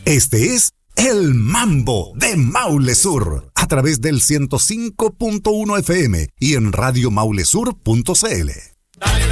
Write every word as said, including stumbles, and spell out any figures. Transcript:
Este es El Mambo de Maule Sur, a través del ciento cinco punto uno F M y en radio maulesur punto c l.